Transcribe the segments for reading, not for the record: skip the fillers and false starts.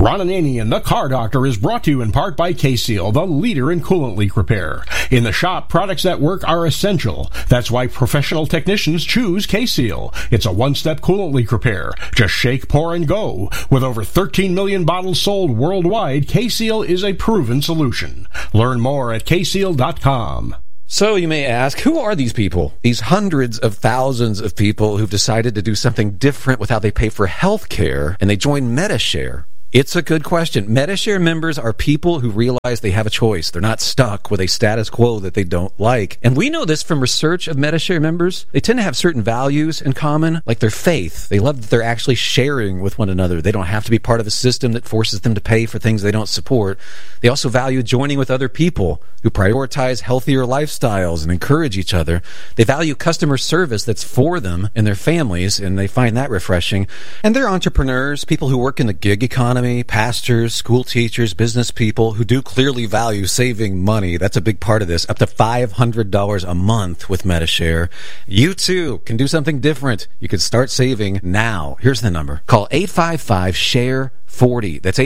Ron Ananian, the Car Doctor, is brought to you in part by K-Seal, the leader in coolant leak repair. In the shop, products that work are essential. That's why professional technicians choose K-Seal. It's a one-step coolant leak repair. Just shake, pour, and go. With over 13 million bottles sold worldwide, K-Seal is a proven solution. Learn more at kseal.com. So you may ask, who are these people? These hundreds of thousands of people who've decided to do something different with how they pay for health care, and they join Medi-Share. It's a good question. Medi-Share members are people who realize they have a choice. They're not stuck with a status quo that they don't like. And we know this from research of Medi-Share members. They tend to have certain values in common, like their faith. They love that they're actually sharing with one another. They don't have to be part of a system that forces them to pay for things they don't support. They also value joining with other people who prioritize healthier lifestyles and encourage each other. They value customer service that's for them and their families, and they find that refreshing. And they're entrepreneurs, people who work in the gig economy, pastors, school teachers, business people who do clearly value saving money. That's a big part of this. Up to $500 a month with Medi-Share. You too can do something different. You can start saving now. Here's the number. Call 855-SHARE-40. That's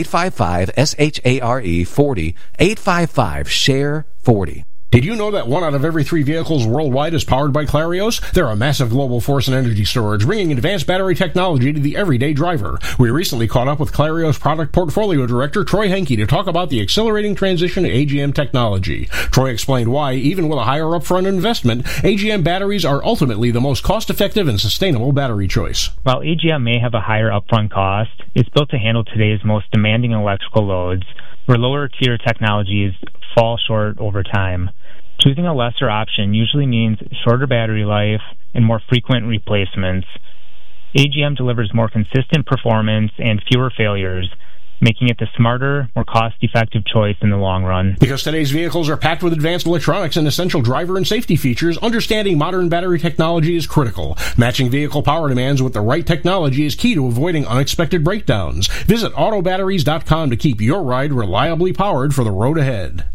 855-SHARE-40. 855-SHARE-40. Did you know that 1 out of every 3 vehicles worldwide is powered by Clarios? They're a massive global force in energy storage, bringing advanced battery technology to the everyday driver. We recently caught up with Clarios Product Portfolio Director Troy Henke to talk about the accelerating transition to AGM technology. Troy explained why, even with a higher upfront investment, AGM batteries are ultimately the most cost-effective and sustainable battery choice. While AGM may have a higher upfront cost, it's built to handle today's most demanding electrical loads, where lower-tier technologies fall short over time. Choosing a lesser option usually means shorter battery life and more frequent replacements. AGM delivers more consistent performance and fewer failures, making it the smarter, more cost-effective choice in the long run. Because today's vehicles are packed with advanced electronics and essential driver and safety features, understanding modern battery technology is critical. Matching vehicle power demands with the right technology is key to avoiding unexpected breakdowns. Visit autobatteries.com to keep your ride reliably powered for the road ahead.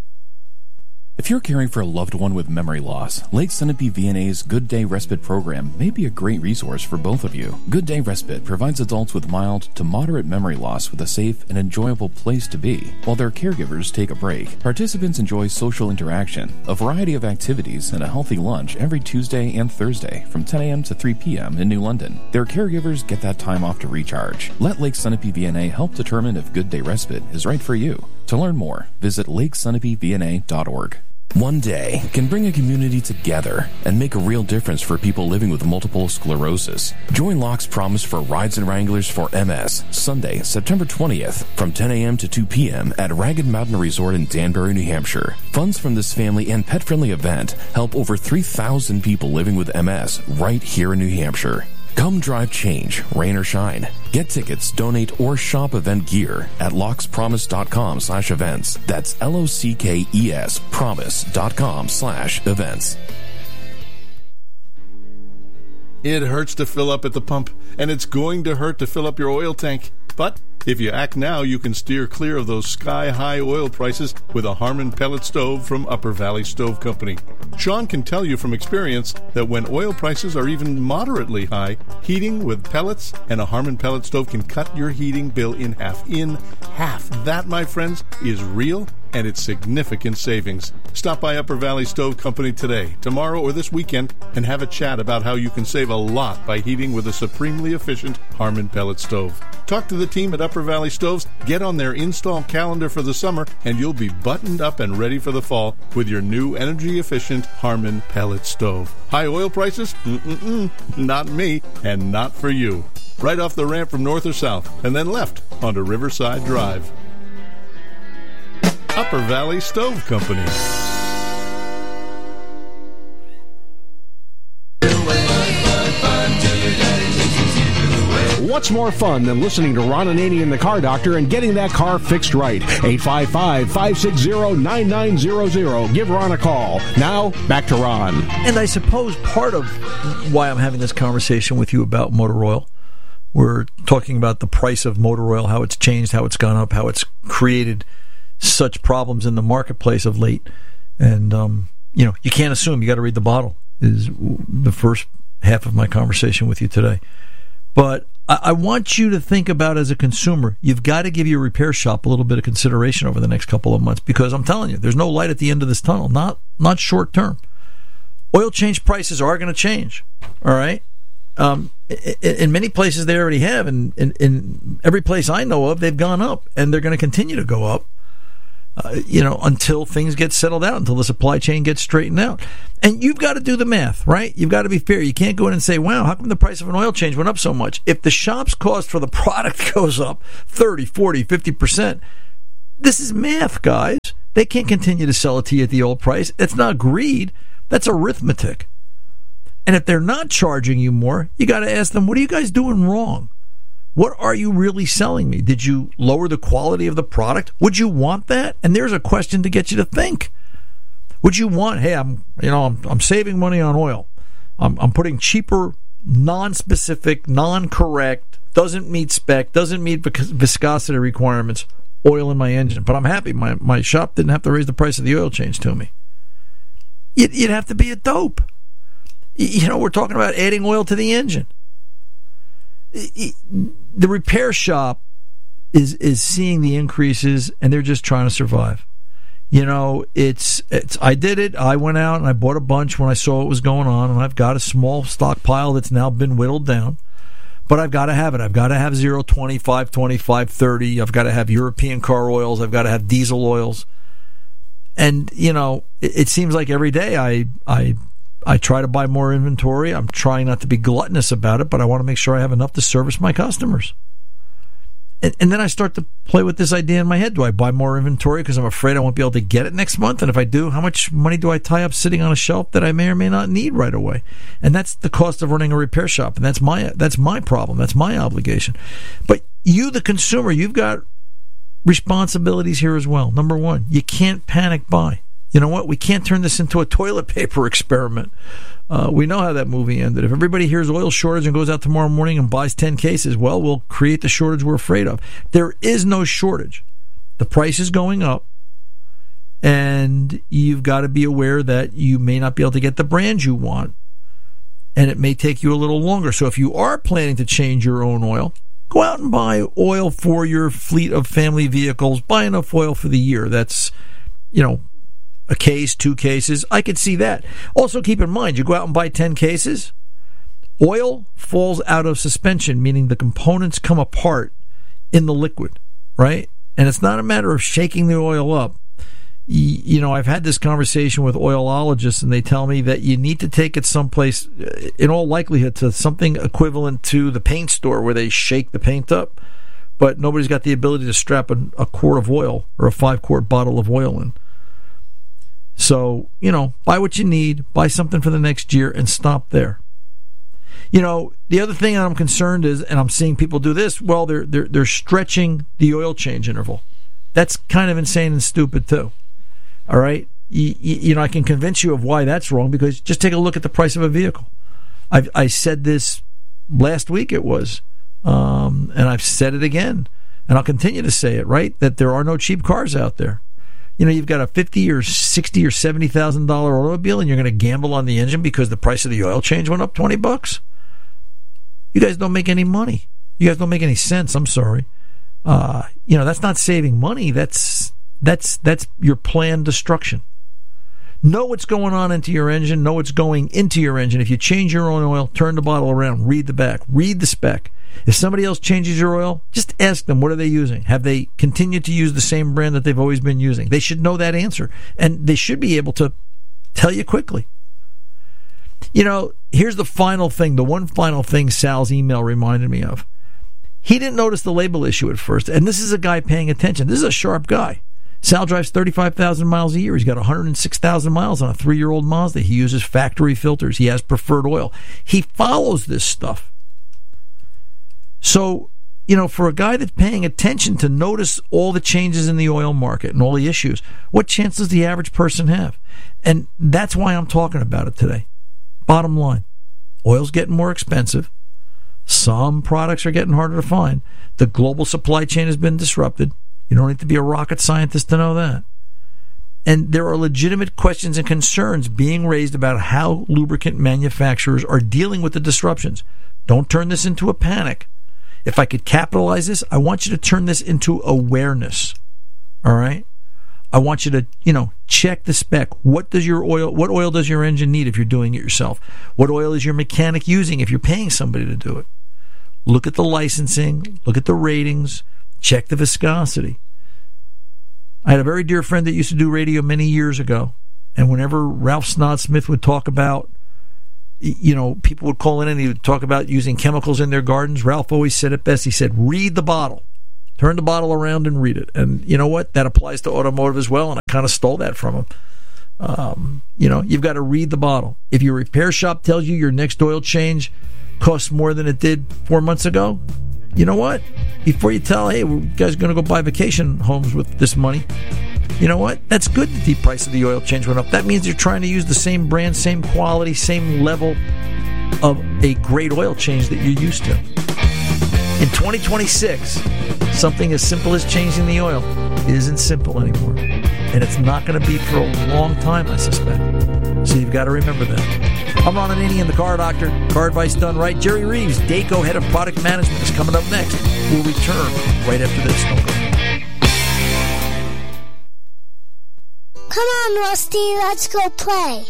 If you're caring for a loved one with memory loss, Lake Sunapee VNA's Good Day Respite program may be a great resource for both of you. Good Day Respite provides adults with mild to moderate memory loss with a safe and enjoyable place to be, while their caregivers take a break. Participants enjoy social interaction, a variety of activities, and a healthy lunch every Tuesday and Thursday from 10 a.m. to 3 p.m. in New London. Their caregivers get that time off to recharge. Let Lake Sunapee VNA help determine if Good Day Respite is right for you. To learn more, visit lakesunapeevna.org. One day can bring a community together and make a real difference for people living with multiple sclerosis. Join Locke's Promise for Rides and Wranglers for MS, Sunday, September 20th, from 10 a.m. to 2 p.m. at Ragged Mountain Resort in Danbury, New Hampshire. Funds from this family and pet-friendly event help over 3,000 people living with MS right here in New Hampshire. Come drive change, rain or shine. Get tickets, donate, or shop event gear at lockspromise.com/events. That's LOCKES promise.com/events. It hurts to fill up at the pump, and it's going to hurt to fill up your oil tank. But if you act now, you can steer clear of those sky-high oil prices with a Harmon pellet stove from Upper Valley Stove Company. Sean can tell you from experience that when oil prices are even moderately high, heating with pellets and a Harmon pellet stove can cut your heating bill in half. That, my friends, is real, and it's significant savings. Stop by Upper Valley Stove Company today, tomorrow, or this weekend and have a chat about how you can save a lot by heating with a supremely efficient Harmon pellet stove. Talk to the team at Upper Valley Stoves, get on their install calendar for the summer, and you'll be buttoned up and ready for the fall with your new energy-efficient Harmon pellet stove. High oil prices? Not me, and not for you. Right off the ramp from north or south, and then left onto Riverside Drive. Upper Valley Stove Company. What's more fun than listening to Ron Ananian, the Car Doctor, and getting that car fixed right? 855-560-9900. Give Ron a call. Now, back to Ron. And I suppose part of why I'm having this conversation with you about motor oil, we're talking about the price of motor oil, how it's changed, how it's gone up, how it's created such problems in the marketplace of late. And, you can't assume. You got to read the bottle, is the first half of my conversation with you today. But I want you to think about, as a consumer, you've got to give your repair shop a little bit of consideration over the next couple of months, because I'm telling you, there's no light at the end of this tunnel, not short term. Oil change prices are going to change, all right? In many places they already have, and in every place I know of, they've gone up, and they're going to continue to go up, until things get settled out, until the supply chain gets straightened out. And you've got to do the math, right? You've got to be fair. You can't go in and say, wow, how come the price of an oil change went up so much? If the shop's cost for the product goes up 30, 40, 50%, this is math, guys. They can't continue to sell it to you at the old price. It's not greed. That's arithmetic. And if they're not charging you more, you got to ask them, what are you guys doing wrong? What are you really selling me? Did you lower the quality of the product? Would you want that? And there's a question to get you to think. Would you want, hey, I'm saving money on oil. I'm putting cheaper, non-specific, non-correct, doesn't meet spec, doesn't meet viscosity requirements oil in my engine. But I'm happy my shop didn't have to raise the price of the oil change to me. You'd have to be a dope. We're talking about adding oil to the engine. The repair shop is seeing the increases, and they're just trying to survive. It's I did it. I went out and I bought a bunch when I saw what was going on, and I've got a small stockpile that's now been whittled down. But I've got to have it. I've got to have 0, 25, 25, 30. I've got to have European car oils. I've got to have diesel oils. And, it seems like every day I try to buy more inventory. I'm trying not to be gluttonous about it, but I want to make sure I have enough to service my customers. And then I start to play with this idea in my head. Do I buy more inventory because I'm afraid I won't be able to get it next month? And if I do, how much money do I tie up sitting on a shelf that I may or may not need right away? And that's the cost of running a repair shop. And that's my problem. That's my obligation. But you, the consumer, you've got responsibilities here as well. Number one, you can't panic buy. You know what? We can't turn this into a toilet paper experiment. We know how that movie ended. If everybody hears oil shortage and goes out tomorrow morning and buys 10 cases, well, we'll create the shortage we're afraid of. There is no shortage. The price is going up, and you've got to be aware that you may not be able to get the brand you want, and it may take you a little longer. So if you are planning to change your own oil, go out and buy oil for your fleet of family vehicles. Buy enough oil for the year. That's, a case, 2 cases. I could see that. Also, keep in mind, you go out and buy 10 cases, oil falls out of suspension, meaning the components come apart in the liquid, right? And it's not a matter of shaking the oil up. I've had this conversation with oilologists, and they tell me that you need to take it someplace, in all likelihood, to something equivalent to the paint store where they shake the paint up, but nobody's got the ability to strap a quart of oil or a 5-quart bottle of oil in. So, buy what you need, buy something for the next year, and stop there. The other thing I'm concerned is, and I'm seeing people do this, well, they're stretching the oil change interval. That's kind of insane and stupid too. All right? I can convince you of why that's wrong, because just take a look at the price of a vehicle. I said this last week, it was, and I've said it again, and I'll continue to say it, right? That there are no cheap cars out there. You've got a $50,000 or $60,000 or $70,000 automobile, and you're going to gamble on the engine because the price of the oil change went up $20. You guys don't make any money. You guys don't make any sense. I'm sorry. That's not saving money. That's your planned destruction. Know what's going on into your engine. Know what's going into your engine. If you change your own oil, turn the bottle around. Read the back. Read the spec. If somebody else changes your oil, just ask them, what are they using? Have they continued to use the same brand that they've always been using? They should know that answer, and they should be able to tell you quickly. Here's the final thing, the one final thing Sal's email reminded me of. He didn't notice the label issue at first, and this is a guy paying attention. This is a sharp guy. Sal drives 35,000 miles a year. He's got 106,000 miles on a 3-year-old Mazda. He uses factory filters. He has preferred oil. He follows this stuff. So, for a guy that's paying attention to notice all the changes in the oil market and all the issues, what chance does the average person have? And that's why I'm talking about it today. Bottom line, oil's getting more expensive. Some products are getting harder to find. The global supply chain has been disrupted. You don't need to be a rocket scientist to know that. And there are legitimate questions and concerns being raised about how lubricant manufacturers are dealing with the disruptions. Don't turn this into a panic. If I could capitalize this, I want you to turn this into awareness. All right? I want you to, check the spec. What oil does your engine need if you're doing it yourself? What oil is your mechanic using if you're paying somebody to do it? Look at the licensing, look at the ratings, check the viscosity. I had a very dear friend that used to do radio many years ago, and whenever Ralph Snod-Smith would talk about, people would call in and he would talk about using chemicals in their gardens, Ralph always said it best. He said, read the bottle. Turn the bottle around and read it. And you know what? That applies to automotive as well, and I kind of stole that from him. You've got to read the bottle. If your repair shop tells you your next oil change costs more than it did 4 months ago, you know what? Before you tell, hey, you guys are going to go buy vacation homes with this money, you know what? That's good that the price of the oil change went up. That means you're trying to use the same brand, same quality, same level of a great oil change that you're used to. In 2026, something as simple as changing the oil isn't simple anymore. And it's not going to be for a long time, I suspect. So you've got to remember that. I'm Ron Ananian, the Car Doctor. Car advice done right. Jerry Reeves, Dayco Head of Product Management, is coming up next. We'll return right after this. Come on, Rusty, let's go play.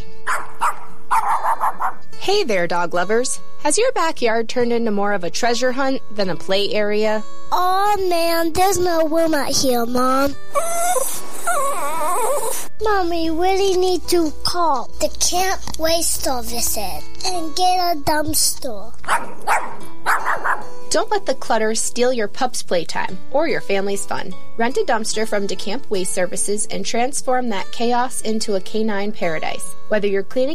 Hey there, dog lovers. Has your backyard turned into more of a treasure hunt than a play area? Oh man, there's no room out here, Mom. Mommy, we really need to call the Camp Waste Services and get a dumpster. Don't let the clutter steal your pup's playtime or your family's fun. Rent a dumpster from DeCamp Waste Services and transform that chaos into a canine paradise. Whether you're cleaning